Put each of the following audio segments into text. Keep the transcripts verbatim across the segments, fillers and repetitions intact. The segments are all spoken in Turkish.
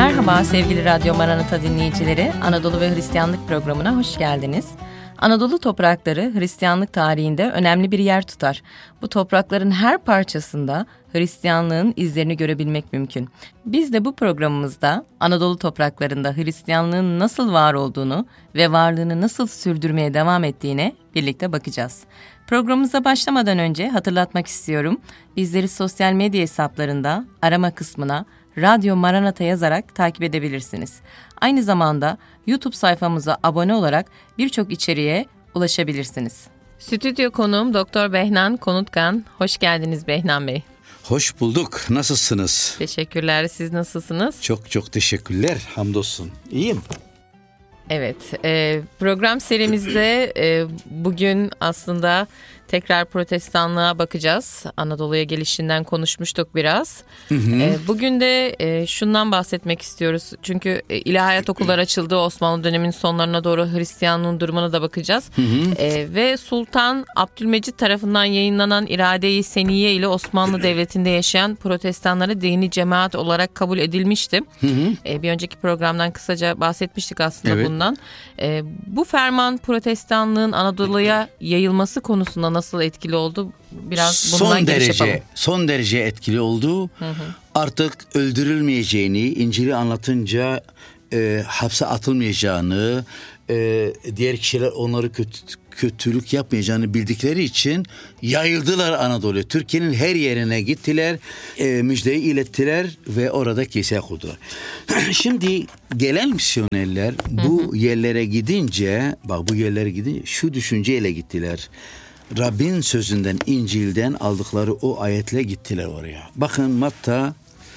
Merhaba sevgili Radyo Maranata dinleyicileri, Anadolu ve Hristiyanlık programına hoş geldiniz. Anadolu toprakları Hristiyanlık tarihinde önemli bir yer tutar. Bu toprakların her parçasında Hristiyanlığın izlerini görebilmek mümkün. Biz de bu programımızda Anadolu topraklarında Hristiyanlığın nasıl var olduğunu ve varlığını nasıl sürdürmeye devam ettiğine birlikte bakacağız. Programımıza başlamadan önce hatırlatmak istiyorum. Bizleri sosyal medya hesaplarında arama kısmına Radyo Maranata yazarak takip edebilirsiniz. Aynı zamanda YouTube sayfamıza abone olarak birçok içeriğe ulaşabilirsiniz. Stüdyo konuğum Doktor Behnan Konutkan. Hoş geldiniz Behnan Bey. Hoş bulduk. Nasılsınız? Teşekkürler. Siz nasılsınız? Çok çok teşekkürler. Hamdolsun. İyiyim. Evet. E, program serimizde e, bugün aslında tekrar protestanlığa bakacağız. Anadolu'ya gelişinden konuşmuştuk biraz. Hı hı. E, bugün de e, şundan bahsetmek istiyoruz. Çünkü e, ilahiyat okulları açıldı. Osmanlı döneminin sonlarına doğru Hristiyanlığın durumuna da bakacağız. Hı hı. E, ve Sultan Abdülmecit tarafından yayınlanan İrade-i Seniye ile Osmanlı Devleti'nde yaşayan protestanlara dini cemaat olarak kabul edilmişti. Hı hı. E, bir önceki programdan kısaca bahsetmiştik aslında evet. bundan. E, bu ferman protestanlığın Anadolu'ya yayılması konusunda nasıl etkili oldu? Biraz bundan son derece, yapalım. Son derece etkili oldu. Hı hı. Artık öldürülmeyeceğini, İncil'i anlatınca e, hapse atılmayacağını, e, diğer kişiler onları kötü, kötülük yapmayacağını bildikleri için yayıldılar Anadolu'ya. Türkiye'nin her yerine gittiler, e, müjdeyi ilettiler ve orada kilise kurdular. Şimdi gelen misyonerler bu hı hı. yerlere gidince, bak bu yerlere gidince şu düşünceyle gittiler. Rabbin sözünden, İncil'den aldıkları o ayetle gittiler oraya. Bakın Matta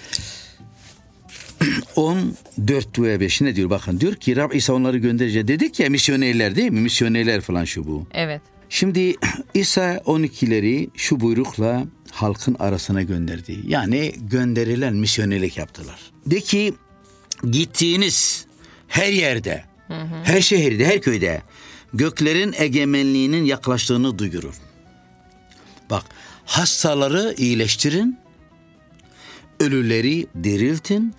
on dört ve beş ne diyor? Bakın diyor ki Rab İsa onları gönderecek. Dedik ya misyonerler değil mi? Misyonerler falan şu bu. Evet. Şimdi İsa on ikileri şu buyrukla halkın arasına gönderdi. Yani gönderilen misyonerlik yaptılar. De ki gittiğiniz her yerde, hı hı. her şehirde, her köyde göklerin egemenliğinin yaklaştığını duyurun. Bak, hastaları iyileştirin, ölüleri diriltin,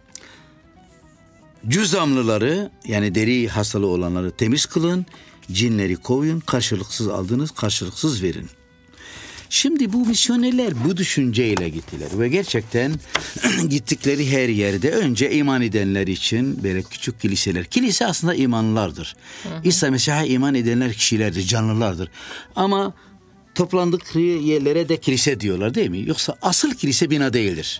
cüzamlıları yani deri hastalığı olanları temiz kılın, cinleri kovun, karşılıksız aldınız, karşılıksız verin. Şimdi bu misyonerler bu düşünceyle gittiler ve gerçekten gittikleri her yerde önce iman edenler için böyle küçük kiliseler. Kilise aslında imanlılardır. Hı hı. İsa Mesih'e iman edenler kişilerdir, canlılardır. Ama toplandıkları yerlere de kilise diyorlar değil mi? Yoksa asıl kilise bina değildir.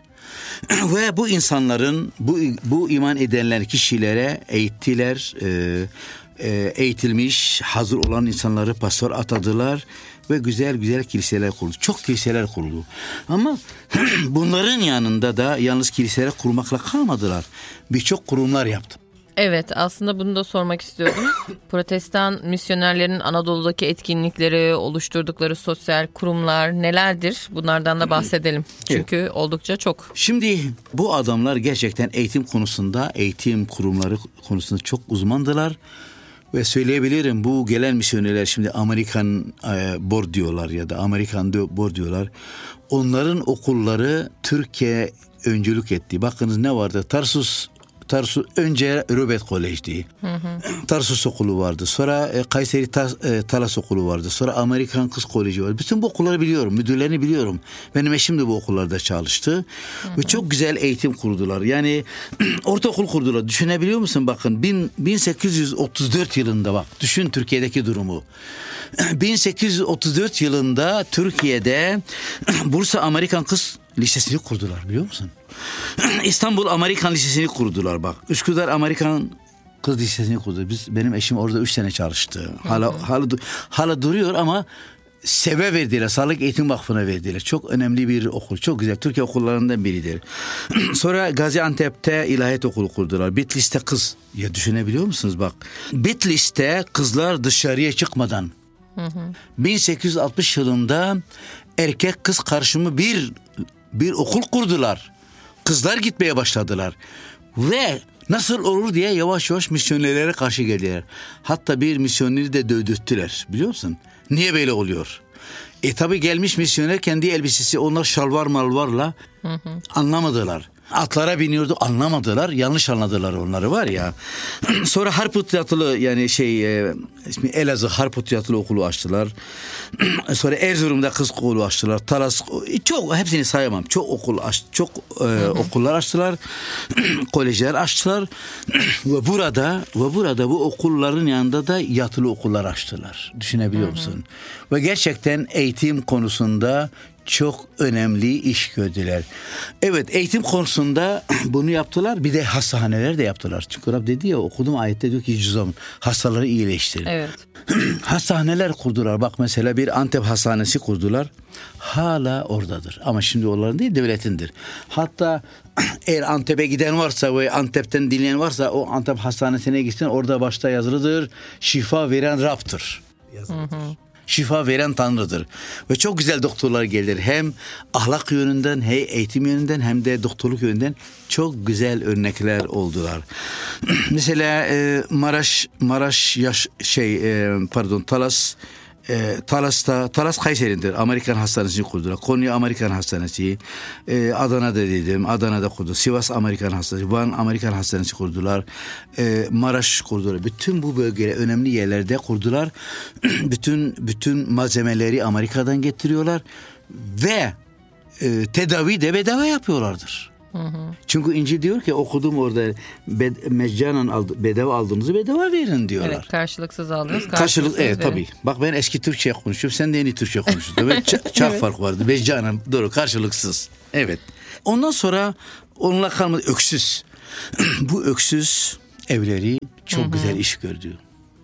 Ve bu insanların, bu, bu iman edenler kişilere eğittiler, e, e, eğitilmiş, hazır olan insanları pastör atadılar. Ve güzel güzel kiliseler kuruldu. Çok kiliseler kuruldu. Ama bunların yanında da yalnız kiliseler kurmakla kalmadılar. Birçok kurumlar yaptı. Evet, aslında bunu da sormak istiyordum. Protestan misyonerlerin Anadolu'daki etkinlikleri, oluşturdukları sosyal kurumlar nelerdir? Bunlardan da bahsedelim. Çünkü evet. oldukça çok. Şimdi bu adamlar gerçekten eğitim konusunda, eğitim kurumları konusunda çok uzmandılar. Ve söyleyebilirim bu gelen misyonerler şimdi Amerikan e, board diyorlar ya da Amerikan board diyorlar. Onların okulları Türkiye öncülük etti. Bakınız ne vardı? Tarsus Tarsus önce Röbet Kolej'di. Hı hı. Tarsus okulu vardı. Sonra e, Kayseri Tas, e, Talas okulu vardı. Sonra Amerikan Kız Koleji vardı. Bütün bu okulları biliyorum. Müdürlerini biliyorum. Benim eşim de bu okullarda çalıştı. Hı hı. Ve çok güzel eğitim kurdular. Yani ortaokul kurdular. Düşünebiliyor musun? Bakın bin sekiz yüz otuz dört yılında bak. Düşün Türkiye'deki durumu. bin sekiz yüz otuz dört yılında Türkiye'de Bursa Amerikan Kız Lisesi'ni kurdular biliyor musun? İstanbul Amerikan Lisesi'ni kurdular bak. Üsküdar Amerikan Kız Lisesi'ni kurdular. Biz, benim eşim orada üç sene çalıştı. Hala, hala, hala duruyor ama SEV'e verdiler. Sağlık Eğitim Vakfı'na verdiler. Çok önemli bir okul. Çok güzel. Türkiye okullarından biridir. Sonra Gaziantep'te ilahiyat okulu kurdular. Bitlis'te kız. Ya düşünebiliyor musunuz bak. Bitlis'te kızlar dışarıya çıkmadan hı hı. bin sekiz yüz altmış yılında erkek kız karışımı bir bir okul kurdular. Kızlar gitmeye başladılar. Ve nasıl olur diye yavaş yavaş misyonerlere karşı geldiler. Hatta bir misyoneri de dövdürttüler biliyor musun? Niye böyle oluyor? E tabi gelmiş misyoner kendi elbisesi onlar şalvar malvarla hı hı. anlamadılar. Atlara biniyordu, anlamadılar, yanlış anladılar onları var ya. Sonra Harput Yatılı yani şey e, ismi Elazığ Harput Yatılı okulu açtılar. Sonra Erzurum'da kız okulu açtılar. Talas çok hepsini sayamam. Çok okul aç, çok e, okullar açtılar. Kolejler açtılar. Ve burada ve burada bu okulların yanında da yatılı okullar açtılar. Düşünebiliyor musun? Hı hı. Ve gerçekten eğitim konusunda çok önemli iş gördüler. Evet, eğitim konusunda bunu yaptılar. Bir de hastaneler de yaptılar. Çünkü Rab dedi ya, okuduğum ayette diyor ki cüzam hastaları iyileştirin. Evet. Hastaneler kurdular. Bak mesela bir Antep hastanesi kurdular. Hala oradadır. Ama şimdi onların değil, devletindir. Hatta eğer Antep'e giden varsa ve Antep'ten dinleyen varsa o Antep hastanesine gitsin. Orada başta yazılıdır. Şifa veren Rab'tır. Yazılıdır. Hı hı. Şifa veren Tanrı'dır. Ve çok güzel doktorlar gelir. Hem ahlak yönünden, hem eğitim yönünden, hem de doktorluk yönünden çok güzel örnekler oldular. Mesela e, Maraş, Maraş yaş, şey e, pardon Talas E, Talas'ta, Talas Kayseri'ndir. Amerikan Hastanesi'ni kurdular. Konya Amerikan Hastanesi. E, Adana'da dedim. Adana'da kurdu. Sivas Amerikan Hastanesi. Van Amerikan Hastanesi kurdular. E, Maraş kurdular. Bütün bu bölgeler, önemli yerlerde kurdular. bütün bütün malzemeleri Amerika'dan getiriyorlar. Ve e, tedavi de bedava yapıyorlardır. Hı hı. Çünkü İncil diyor ki okudum orada bed, meccanen aldı, bedava aldığınızı bedava verin diyorlar. Evet, karşılıksız aldınız. Karşılıksız Karşılık, evet verin. Tabii. Bak ben eski Türkçe konuşuyorum, sen de yeni Türkçe konuşuyorsun. Evet, çok evet. Fark vardı. Meccanen, doğru, karşılıksız. Evet. Ondan sonra onunla kalmadı öksüz. Bu öksüz evleri çok hı hı. güzel iş gördü.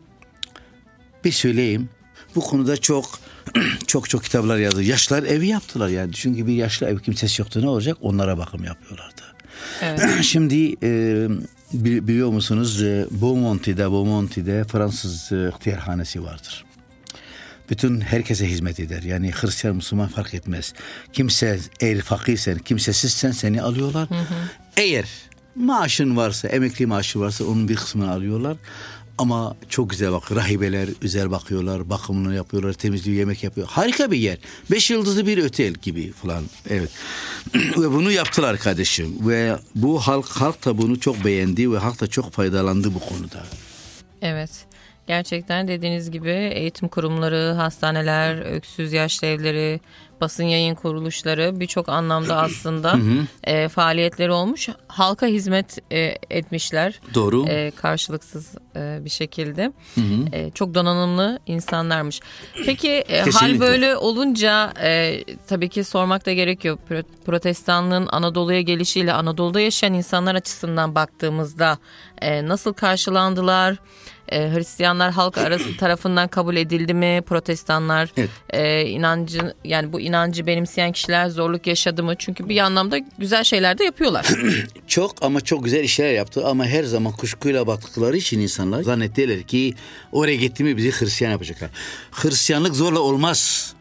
Bir söyleyeyim. Bu konuda çok çok çok kitaplar yazdı. Yaşlılar evi yaptılar yani. Çünkü bir yaşlı ev kimsesi yoktu, ne olacak? Onlara bakım yapıyorlardı. Evet. Şimdi e, biliyor musunuz e, Beaumonti'de, Beaumonti'de Fransız e, ihtiyarhanesi vardır. Bütün herkese hizmet eder. Yani Hristiyan, Müslüman fark etmez. Kimse eğer fakirsen, kimsesizsen seni alıyorlar. Hı hı. Eğer maaşın varsa, emekli maaşı varsa onun bir kısmını alıyorlar. Ama çok güzel bak, rahibeler güzel bakıyorlar, bakımını yapıyorlar, temizliği, yemek yapıyor. Harika bir yer. Beş yıldızlı bir otel gibi falan. Evet. Ve bunu yaptılar kardeşim. Ve bu halk halk da bunu çok beğendi ve halk da çok faydalandı bu konuda. Evet. Gerçekten dediğiniz gibi eğitim kurumları, hastaneler, öksüz yaşlı evleri, basın yayın kuruluşları birçok anlamda aslında e, faaliyetleri olmuş. Halka hizmet e, etmişler. Doğru. E, karşılıksız e, bir şekilde. Hı hı. E, çok donanımlı insanlarmış. Peki e, hal böyle olunca e, tabii ki sormak da gerekiyor. Protestanlığın Anadolu'ya gelişiyle Anadolu'da yaşayan insanlar açısından baktığımızda e, nasıl karşılandılar? E, Hristiyanlar halk arası tarafından kabul edildi mi? Protestanlar evet. e, inancı yani bu inancı benimseyen kişiler zorluk yaşadı mı? Çünkü bir anlamda güzel şeyler de yapıyorlar. Çok ama çok güzel işler yaptı ama her zaman kuşkuyla baktıkları için insanlar zannettiler ki oraya gitti mi bizi Hristiyan yapacaklar. Hristiyanlık zorla olmaz.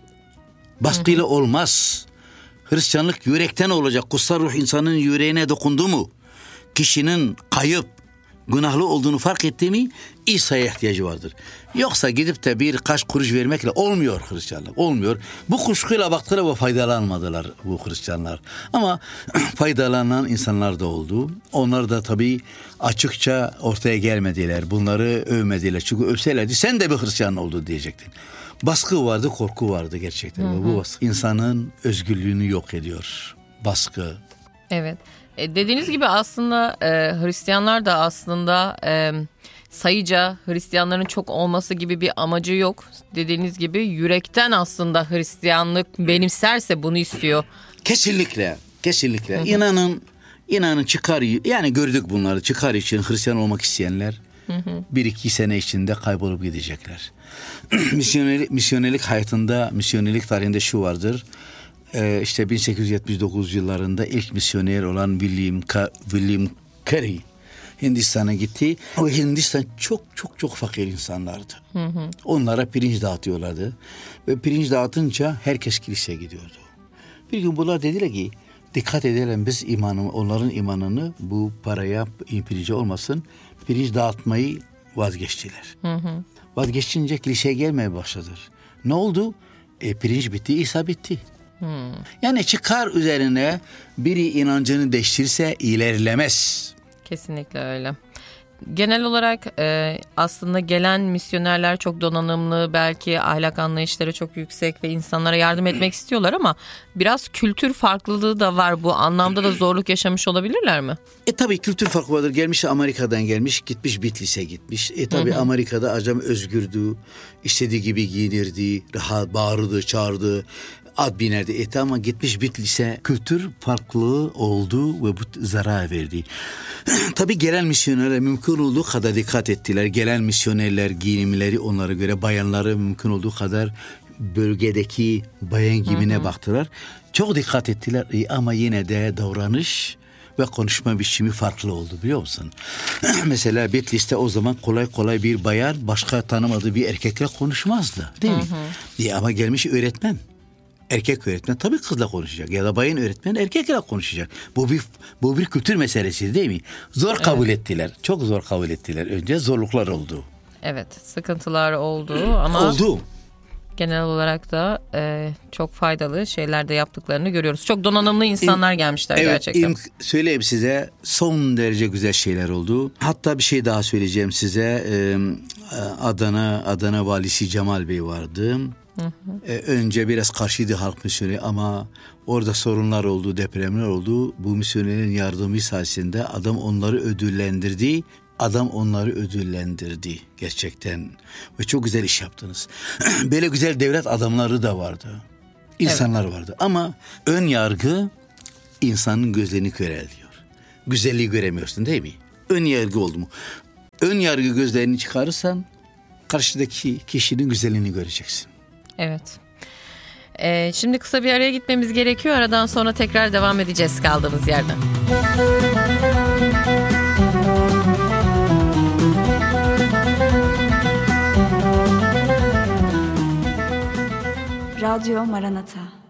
Baskıyla Hı-hı. olmaz. Hristiyanlık yürekten olacak. Kutsal ruh insanın yüreğine dokundu mu? Kişinin kayıp, günahlı olduğunu fark etti mi İsa'ya ihtiyacı vardır. Yoksa gidip de birkaç kuruş vermekle olmuyor Hristiyanlık. Olmuyor. Bu kuşkuyla baktılar ve faydalanmadılar bu Hristiyanlar. Ama faydalanan insanlar da oldu. Onlar da tabii açıkça ortaya gelmediler. Bunları övmediler. Çünkü övselerdi sen de bir Hristiyan oldun diyecektin. Baskı vardı, korku vardı gerçekten. Hı hı. Bu baskı insanın özgürlüğünü yok ediyor. Baskı. Evet. E, dediğiniz gibi aslında e, Hristiyanlar da aslında e, sayıca Hristiyanların çok olması gibi bir amacı yok. Dediğiniz gibi yürekten aslında Hristiyanlık benimserse bunu istiyor. Kesinlikle, kesinlikle. Hı hı. İnanın, inanın çıkar, yani gördük bunları, çıkar için Hristiyan olmak isteyenler hı hı. bir iki sene içinde kaybolup gidecekler. misyonerlik, misyonerlik hayatında, misyonerlik tarihinde şu vardır. Ee, işte bin sekiz yüz yetmiş dokuz yıllarında ilk misyoner olan William, Ka- William Carey Hindistan'a gitti. O Hindistan çok çok çok fakir insanlardı. Hı hı. Onlara pirinç dağıtıyorlardı. Ve pirinç dağıtınca herkes kiliseye gidiyordu. Bir gün bunlar dediler ki dikkat edelim biz imanı, onların imanını bu paraya pirince olmasın. Pirinç dağıtmayı vazgeçtiler. Hı hı. Vazgeçince kiliseye gelmeye başladılar. Ne oldu? E, pirinç bitti, İsa bitti. Hmm. Yani çıkar üzerine biri inancını değiştirirse ilerlemez. Kesinlikle öyle. Genel olarak e, aslında gelen misyonerler çok donanımlı, belki ahlak anlayışları çok yüksek ve insanlara yardım etmek istiyorlar ama biraz kültür farklılığı da var. Bu anlamda da zorluk yaşamış olabilirler mi? E tabii kültür farkı vardır. Gelmiş Amerika'dan gelmiş, gitmiş Bitlis'e gitmiş. E tabii hı hı. Amerika'da acam özgürdü, istediği gibi giyinirdi, rahat bağırdı, çağırdı. Ad binerdi eti ama gitmiş Bitlis'e kültür farklılığı oldu ve bu zarar verdi. Tabii gelen misyonerler mümkün olduğu kadar dikkat ettiler. Gelen misyonerler giyinimleri onlara göre, bayanları mümkün olduğu kadar bölgedeki bayan giyimine hı hı. baktılar. Çok dikkat ettiler ama yine de davranış ve konuşma biçimi farklı oldu, biliyor musun? Mesela Bitlis'te o zaman kolay kolay bir bayan başka tanımadığı bir erkekle konuşmazdı, değil mi? Hı hı. E ama gelmiş öğretmen. Erkek öğretmen tabii kızla konuşacak ya da bayan öğretmen erkekle konuşacak. Bu bir bu bir kültür meselesi, değil mi? Zor kabul evet. ettiler. Çok zor kabul ettiler. Önce zorluklar oldu. Evet, sıkıntılar oldu ama oldu. Genel olarak da e, çok faydalı şeyler de yaptıklarını görüyoruz. Çok donanımlı insanlar İm, gelmişler evet, gerçekten. Evet, söyleyeyim size, son derece güzel şeyler oldu. Hatta bir şey daha söyleyeceğim size. Ee, Adana Adana valisi Cemal Bey vardı. Hı hı. Ee, önce biraz karşıydı halk misyonu ama orada sorunlar oldu, depremler oldu. Bu misyonerin yardımı sayesinde adam onları ödüllendirdi. Adam onları ödüllendirdi gerçekten ve çok güzel iş yaptınız. Böyle güzel devlet adamları da vardı. İnsanlar evet. vardı ama ön yargı insanın gözlerini köreltiyor. Güzelliği göremiyorsun, değil mi? Ön yargı oldu mu? Ön yargı gözlerini çıkarırsan karşıdaki kişinin güzelliğini göreceksin. Evet. Ee, şimdi kısa bir araya gitmemiz gerekiyor. Aradan sonra tekrar devam edeceğiz kaldığımız yerden. Radyo Maranatha.